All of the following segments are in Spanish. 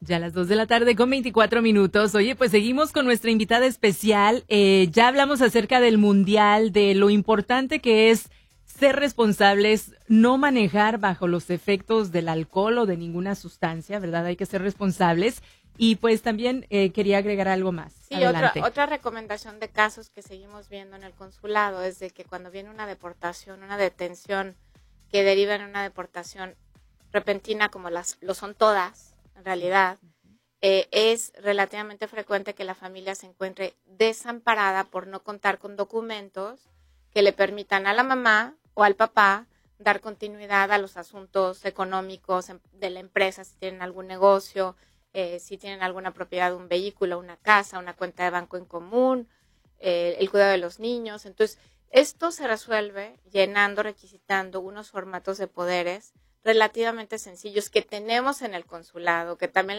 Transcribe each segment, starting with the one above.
Ya a las 2 de la tarde con 24 minutos. Oye, pues seguimos con nuestra invitada especial. Ya hablamos acerca del mundial, de lo importante que es ser responsables, no manejar bajo los efectos del alcohol o de ninguna sustancia, ¿verdad? Hay que ser responsables. Y pues también quería agregar algo más. Sí, Adelante. otra recomendación de casos que seguimos viendo en el consulado es de que cuando viene una deportación, una detención que deriva en una deportación repentina, como lo son todas, en realidad, es relativamente frecuente que la familia se encuentre desamparada por no contar con documentos que le permitan a la mamá o al papá dar continuidad a los asuntos económicos de la empresa, si tienen algún negocio, si tienen alguna propiedad, un vehículo, una casa, una cuenta de banco en común, el cuidado de los niños. Entonces, esto se resuelve requisitando unos formatos de poderes relativamente sencillos que tenemos en el consulado, que también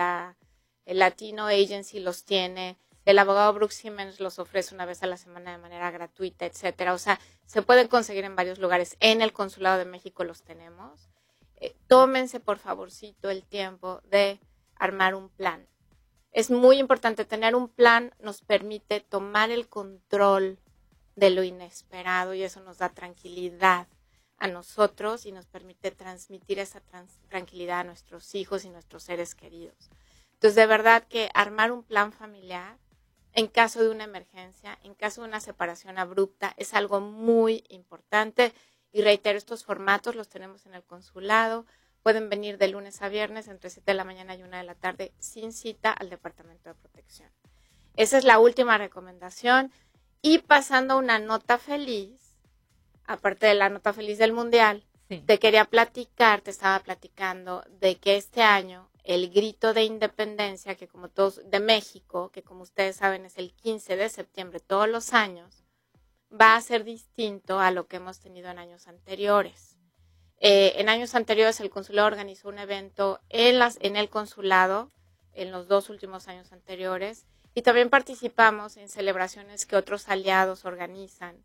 el Latino Agency los tiene, el abogado Brooks Simmons los ofrece una vez a la semana de manera gratuita, etcétera. O sea, se pueden conseguir en varios lugares. En el Consulado de México los tenemos. Tómense, por favorcito, el tiempo de armar un plan. Es muy importante tener un plan, nos permite tomar el control de lo inesperado y eso nos da tranquilidad a nosotros y nos permite transmitir esa tranquilidad a nuestros hijos y nuestros seres queridos. Entonces, de verdad que armar un plan familiar en caso de una emergencia, en caso de una separación abrupta, es algo muy importante. Y reitero, estos formatos los tenemos en el consulado. Pueden venir de lunes a viernes entre 7 de la mañana y 1 de la tarde sin cita al Departamento de Protección. Esa es la última recomendación. Y pasando a una nota feliz, aparte de la nota feliz del Mundial, sí, te estaba platicando de que este año el grito de independencia, que como todos, de México, que como ustedes saben es el 15 de septiembre todos los años, va a ser distinto a lo que hemos tenido en años anteriores. En años anteriores el consulado organizó un evento en el consulado, en los 2 últimos años anteriores, y también participamos en celebraciones que otros aliados organizan,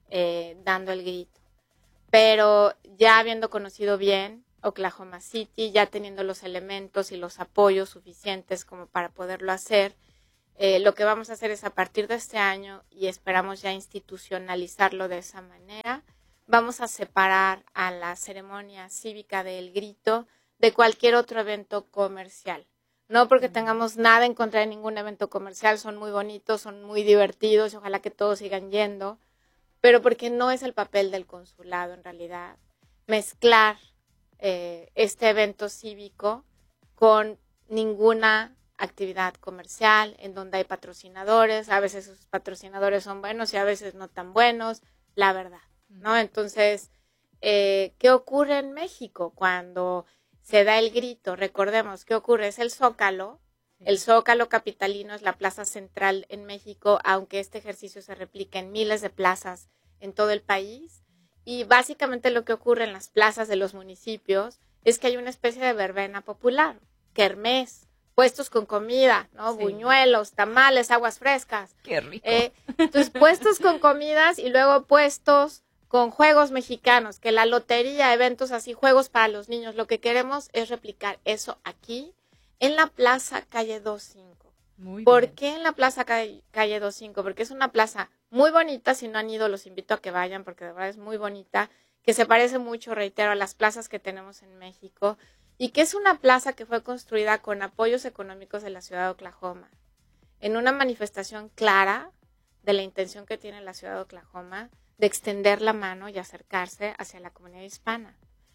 dando el grito. Pero ya habiendo conocido bien Oklahoma City, ya teniendo los elementos y los apoyos suficientes como para poderlo hacer, lo que vamos a hacer es a partir de este año, y esperamos ya institucionalizarlo de esa manera, vamos a separar a la ceremonia cívica del grito de cualquier otro evento comercial. No porque tengamos nada en contra de ningún evento comercial, son muy bonitos, son muy divertidos y ojalá que todos sigan yendo, pero porque no es el papel del consulado en realidad mezclar este evento cívico con ninguna actividad comercial en donde hay patrocinadores. A veces esos patrocinadores son buenos y a veces no tan buenos, la verdad, ¿no? Entonces, ¿qué ocurre en México cuando se da el grito? Recordemos, ¿qué ocurre? Es el Zócalo. El Zócalo capitalino es la plaza central en México, aunque este ejercicio se replica en miles de plazas en todo el país. Y básicamente lo que ocurre en las plazas de los municipios es que hay una especie de verbena popular, kermés, puestos con comida, ¿no? Sí. Buñuelos, tamales, aguas frescas. ¡Qué rico! Entonces, puestos con comidas y luego puestos con juegos mexicanos, que la lotería, eventos así, juegos para los niños. Lo que queremos es replicar eso aquí, en la Plaza Calle 25. ¿Por qué en la Plaza Calle 25? Porque es una plaza muy bonita. Si no han ido, los invito a que vayan, porque de verdad es muy bonita, que se parece mucho, reitero, a las plazas que tenemos en México, y que es una plaza que fue construida con apoyos económicos de la ciudad de Oklahoma, en una manifestación clara de la intención que tiene la ciudad de Oklahoma de extender la mano y acercarse hacia la comunidad hispana.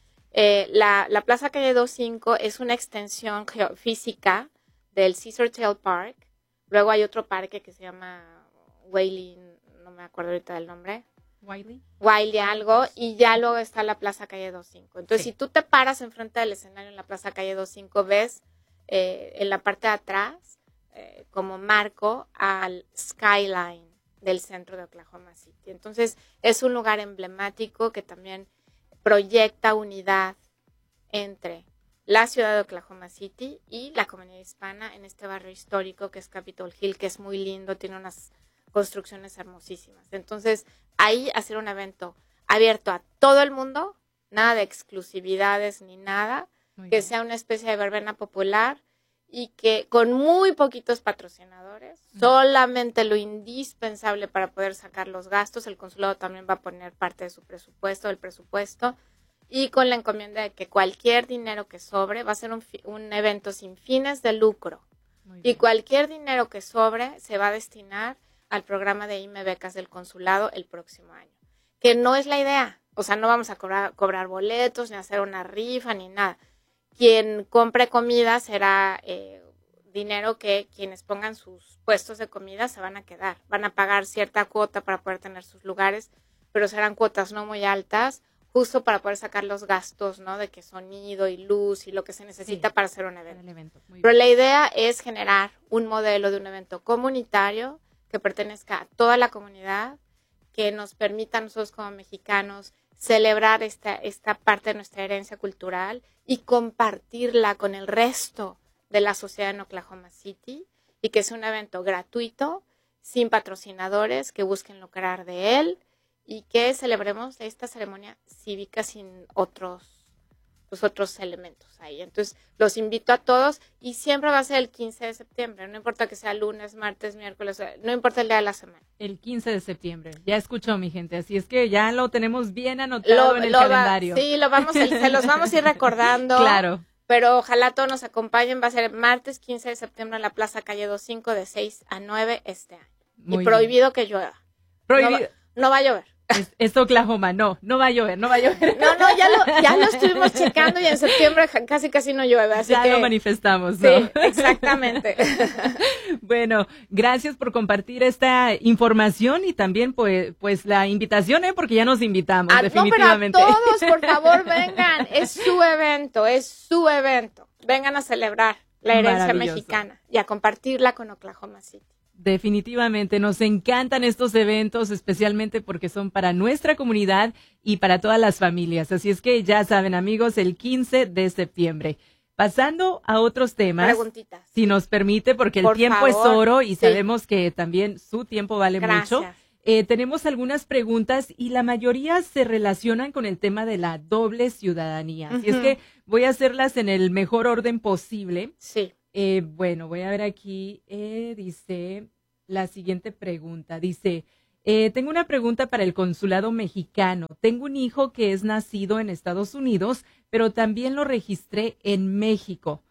La Plaza Calle 25 es una extensión física del Scissortail Park. Luego hay otro parque que se llama Wiley, no me acuerdo ahorita del nombre. Wiley algo, y ya luego está la Plaza Calle 25. Entonces, sí, si tú te paras enfrente del escenario en la Plaza Calle 25, ves en la parte de atrás como marco al skyline del centro de Oklahoma City. Entonces, es un lugar emblemático que también proyecta unidad entre la ciudad de Oklahoma City y la comunidad hispana en este barrio histórico que es Capitol Hill, que es muy lindo, tiene unas construcciones hermosísimas. Entonces, ahí hacer un evento abierto a todo el mundo, nada de exclusividades ni nada, que sea una especie de verbena popular y que con muy poquitos patrocinadores, solamente lo indispensable para poder sacar los gastos, el consulado también va a poner parte de su presupuesto, del presupuesto, y con la encomienda de que cualquier dinero que sobre va a ser un evento sin fines de lucro. Y cualquier dinero que sobre se va a destinar al programa de IME Becas del consulado el próximo año. Que no es la idea. O sea, no vamos a cobrar boletos, ni hacer una rifa, ni nada. Quien compre comida será dinero que quienes pongan sus puestos de comida se van a quedar. Van a pagar cierta cuota para poder tener sus lugares, pero serán cuotas no muy altas, justo para poder sacar los gastos, ¿no? De que sonido y luz y lo que se necesita para hacer un evento. Pero la idea es generar un modelo de un evento comunitario que pertenezca a toda la comunidad, que nos permita a nosotros como mexicanos celebrar esta parte de nuestra herencia cultural y compartirla con el resto de la sociedad en Oklahoma City, y que sea un evento gratuito, sin patrocinadores que busquen lucrar de él, y que celebremos esta ceremonia cívica sin otros elementos ahí. Entonces, los invito a todos, y siempre va a ser el 15 de septiembre, no importa que sea lunes, martes, miércoles, no importa el día de la semana. El 15 de septiembre, ya escuchó mi gente, así es que ya lo tenemos bien anotado en el calendario. Sí, se los vamos a ir recordando. Claro. Pero ojalá todos nos acompañen, va a ser el martes 15 de septiembre en la Plaza Calle 25 de 6 a 9 este año. Muy y prohibido bien. Que llueva. Prohibido. No va a llover. Es Oklahoma, no va a llover. No, ya lo estuvimos checando y en septiembre casi no llueve. Así ya que lo manifestamos, ¿no? Sí, exactamente. Bueno, gracias por compartir esta información y también pues la invitación, porque ya nos invitamos, definitivamente. No, pero a todos, por favor, vengan. Es su evento. Vengan a celebrar la herencia mexicana y a compartirla con Oklahoma City. Definitivamente, nos encantan estos eventos, especialmente porque son para nuestra comunidad y para todas las familias. Así es que ya saben, amigos, el 15 de septiembre. Pasando a otros temas, preguntitas, si nos permite, porque el tiempo es oro y sabemos que también su tiempo vale mucho. Tenemos algunas preguntas y la mayoría se relacionan con el tema de la doble ciudadanía. Así es que voy a hacerlas en el mejor orden posible. Sí. Bueno, voy a ver aquí, dice la siguiente pregunta, dice, tengo una pregunta para el consulado mexicano. Tengo un hijo que es nacido en Estados Unidos, pero también lo registré en México.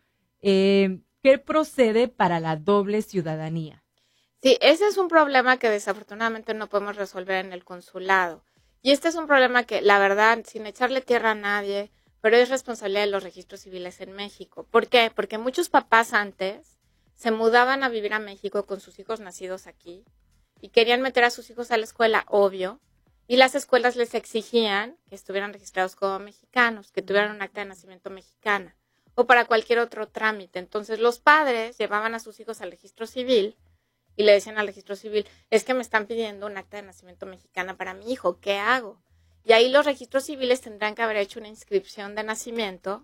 ¿Qué procede para la doble ciudadanía? Sí, ese es un problema que desafortunadamente no podemos resolver en el consulado. Y este es un problema que, la verdad, sin echarle tierra a nadie, pero es responsabilidad de los registros civiles en México. ¿Por qué? Porque muchos papás antes se mudaban a vivir a México con sus hijos nacidos aquí y querían meter a sus hijos a la escuela, obvio, y las escuelas les exigían que estuvieran registrados como mexicanos, que tuvieran un acta de nacimiento mexicana o para cualquier otro trámite. Entonces los padres llevaban a sus hijos al registro civil y le decían al registro civil, es que me están pidiendo un acta de nacimiento mexicana para mi hijo, ¿qué hago? Y ahí los registros civiles tendrán que haber hecho una inscripción de nacimiento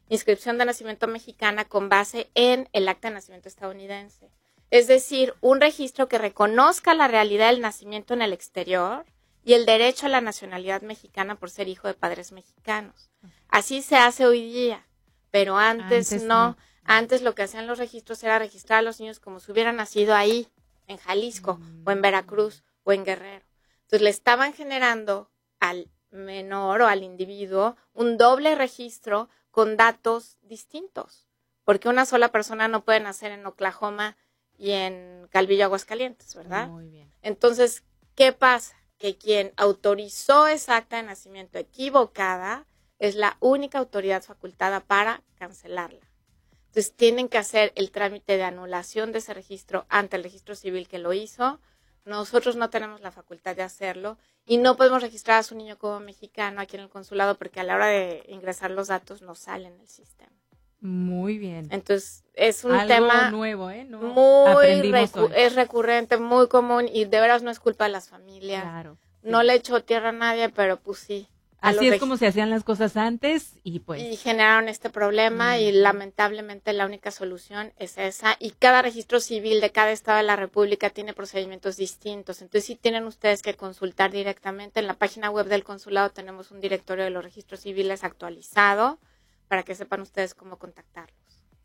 mexicana con base en el acta de nacimiento estadounidense. Es decir, un registro que reconozca la realidad del nacimiento en el exterior y el derecho a la nacionalidad mexicana por ser hijo de padres mexicanos. Así se hace hoy día, pero antes no. Antes lo que hacían los registros era registrar a los niños como si hubieran nacido ahí, en Jalisco, o en Veracruz, o en Guerrero. Entonces le estaban generando al menor o al individuo un doble registro con datos distintos, porque una sola persona no puede nacer en Oklahoma y en Calvillo, Aguascalientes, ¿verdad? Muy bien. Entonces, ¿qué pasa? Que quien autorizó esa acta de nacimiento equivocada es la única autoridad facultada para cancelarla. Entonces, tienen que hacer el trámite de anulación de ese registro ante el registro civil que lo hizo. Nosotros no tenemos la facultad de hacerlo y no podemos registrar a su niño como mexicano aquí en el consulado porque a la hora de ingresar los datos no salen del sistema. Muy bien. Entonces, es un algo tema nuevo, ¿no? muy es recurrente, muy común y de veras no es culpa de las familias. Claro. Sí. No le echo tierra a nadie, pero pues sí. Así es como se hacían las cosas antes y pues. Y generaron este problema y lamentablemente la única solución es esa. Y cada registro civil de cada estado de la República tiene procedimientos distintos. Entonces sí tienen ustedes que consultar directamente. En la página web del consulado tenemos un directorio de los registros civiles actualizado para que sepan ustedes cómo contactarlos.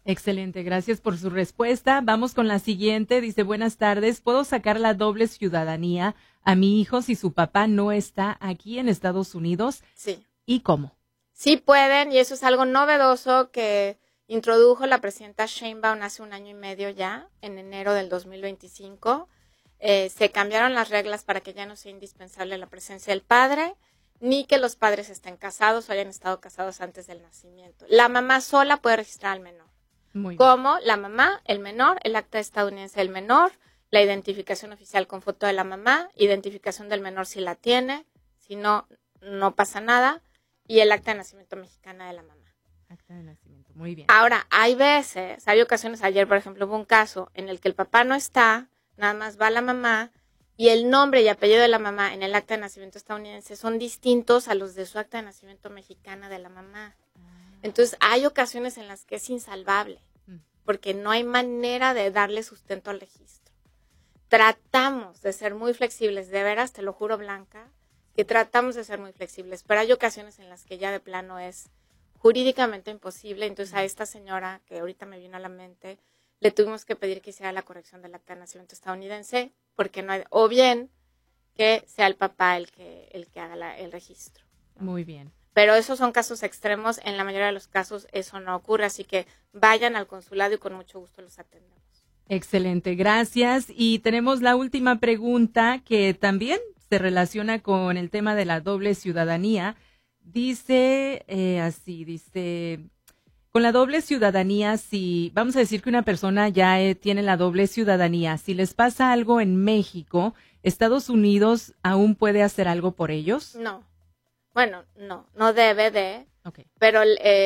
Excelente, gracias por su respuesta. Vamos con la siguiente. Dice, buenas tardes, ¿puedo sacar la doble ciudadanía a mi hijo si su papá no está aquí en Estados Unidos? Sí. ¿Y cómo? Sí pueden, y eso es algo novedoso que introdujo la presidenta Sheinbaum hace 1 año y medio ya, en enero del 2025. Se cambiaron las reglas para que ya no sea indispensable la presencia del padre, ni que los padres estén casados o hayan estado casados antes del nacimiento. La mamá sola puede registrar al menor. Muy bien. Como la mamá, el menor, el acta estadounidense del menor, la identificación oficial con foto de la mamá, identificación del menor si la tiene, si no, no pasa nada, y el acta de nacimiento mexicana de la mamá. Acta de nacimiento, muy bien. Ahora, hay veces, hay ocasiones, ayer por ejemplo hubo un caso en el que el papá no está, nada más va la mamá, y el nombre y apellido de la mamá en el acta de nacimiento estadounidense son distintos a los de su acta de nacimiento mexicana de la mamá. Entonces, hay ocasiones en las que es insalvable, porque no hay manera de darle sustento al registro. Tratamos de ser muy flexibles, de veras, te lo juro, Blanca, que tratamos de ser muy flexibles, pero hay ocasiones en las que ya de plano es jurídicamente imposible. Entonces, a esta señora, que ahorita me vino a la mente, le tuvimos que pedir que hiciera la corrección del acta de nacimiento estadounidense, porque no hay, o bien que sea el papá el que haga el registro, ¿no? Muy bien. Pero esos son casos extremos, en la mayoría de los casos eso no ocurre, así que vayan al consulado y con mucho gusto los atendemos. Excelente, gracias. Y tenemos la última pregunta que también se relaciona con el tema de la doble ciudadanía. Dice dice, con la doble ciudadanía, si vamos a decir que una persona ya tiene la doble ciudadanía, si les pasa algo en México, ¿Estados Unidos aún puede hacer algo por ellos? No. Bueno, no debe de, okay. Pero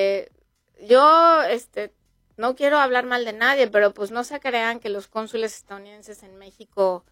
yo no quiero hablar mal de nadie, pero pues no se crean que los cónsules estadounidenses en México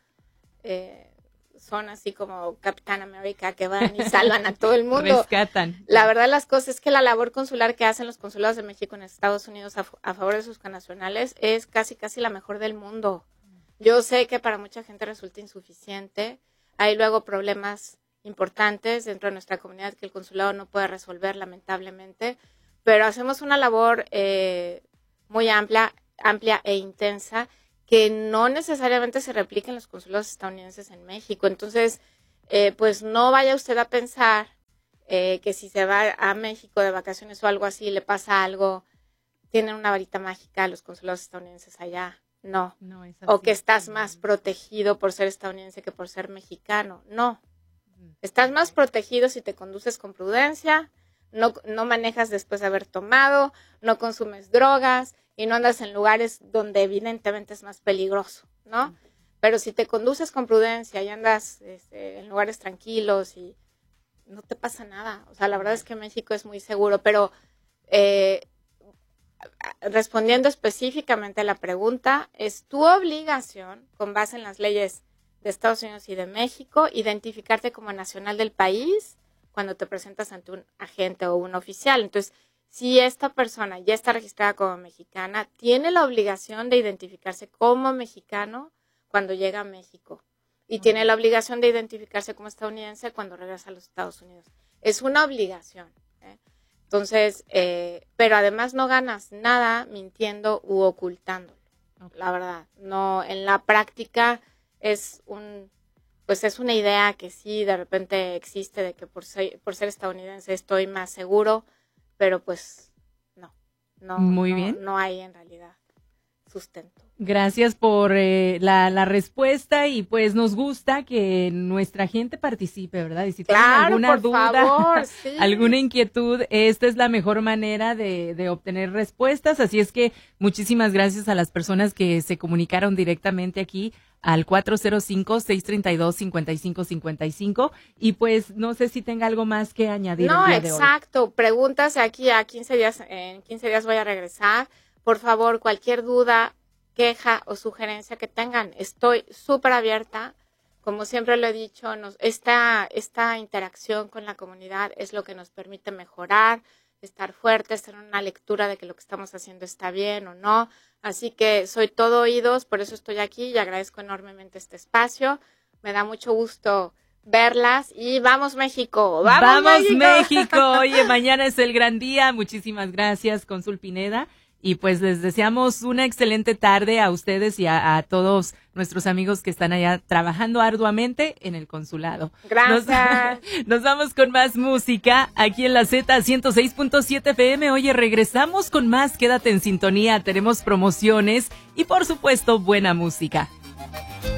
son así como Capitán América, que van y salvan a todo el mundo. Rescatan. La verdad las cosas es que la labor consular que hacen los consulados de México en Estados Unidos a favor de sus connacionales es casi la mejor del mundo. Yo sé que para mucha gente resulta insuficiente, hay luego problemas importantes dentro de nuestra comunidad que el consulado no puede resolver, lamentablemente, pero hacemos una labor muy amplia e intensa que no necesariamente se replica en los consulados estadounidenses en México. Entonces, pues no vaya usted a pensar que si se va a México de vacaciones o algo así, le pasa algo, tienen una varita mágica los consulados estadounidenses allá. No es así. O que estás más protegido por ser estadounidense que por ser mexicano. No. Estás más protegido si te conduces con prudencia, no manejas después de haber tomado, no consumes drogas y no andas en lugares donde evidentemente es más peligroso, ¿no? Pero si te conduces con prudencia y andas en lugares tranquilos y no te pasa nada. O sea, la verdad es que México es muy seguro, pero respondiendo específicamente a la pregunta, es tu obligación, con base en las leyes de Estados Unidos y de México, identificarte como nacional del país cuando te presentas ante un agente o un oficial. Entonces, si esta persona ya está registrada como mexicana, tiene la obligación de identificarse como mexicano cuando llega a México y tiene la obligación de identificarse como estadounidense cuando regresa a los Estados Unidos. Es una obligación, ¿eh? Entonces, pero además no ganas nada mintiendo u ocultándolo, la verdad. No, en la práctica es una idea que sí de repente existe de que por ser estadounidense estoy más seguro, pero pues Muy bien. No hay en realidad sustento. Gracias por la respuesta y pues nos gusta que nuestra gente participe, ¿verdad? Y si tienen alguna duda, favor, sí. alguna inquietud, esta es la mejor manera de obtener respuestas. Así es que muchísimas gracias a las personas que se comunicaron directamente aquí al 405-632-5555 y pues no sé si tenga algo más que añadir. No, el día de hoy. Exacto. Preguntas aquí a 15 días, en 15 días voy a regresar. Por favor, cualquier duda, queja o sugerencia que tengan, estoy súper abierta. Como siempre lo he dicho, esta interacción con la comunidad es lo que nos permite mejorar, estar fuertes, tener una lectura de que lo que estamos haciendo está bien o no. Así que soy todo oídos, por eso estoy aquí y agradezco enormemente este espacio. Me da mucho gusto verlas y ¡vamos México! ¡Vamos México! Oye, mañana es el gran día. Muchísimas gracias, Cónsul Pineda. Y pues les deseamos una excelente tarde a ustedes y a todos nuestros amigos que están allá trabajando arduamente en el consulado. Gracias. Nos vamos con más música aquí en la Z106.7 FM. Oye, regresamos con más. Quédate en sintonía. Tenemos promociones y, por supuesto, buena música.